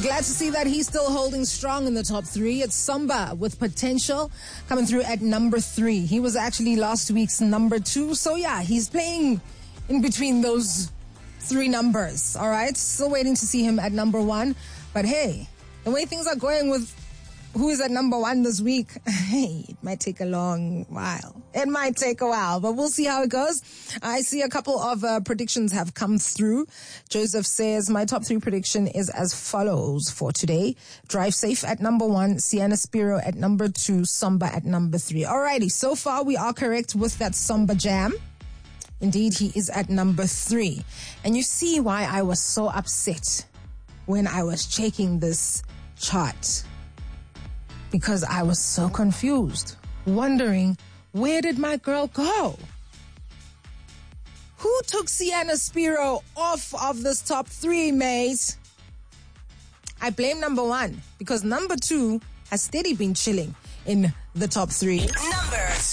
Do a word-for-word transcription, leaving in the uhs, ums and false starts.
glad to see that he's still holding strong in the top three. It's Samba with Potential coming through at number three. He was actually last week's number two. So yeah, he's playing in between those three numbers. All right. Still waiting to see him at number one. But hey, the way things are going with who is at number one this week, hey, it might take a long while. It might take a while, but we'll see how it goes. I see a couple of uh, predictions have come through. Joseph says, my top three prediction is as follows for today. Drive Safe at number one, Sienna Spiro at number two, Samba at number three. Alrighty, so far we are correct with that Samba jam. Indeed, he is at number three. And you see why I was so upset when I was checking this chart. Because I was so confused, wondering, where did my girl go? Who took Sienna Spiro off of this top three, mate? I blame number one, because number two has steady been chilling in the top three.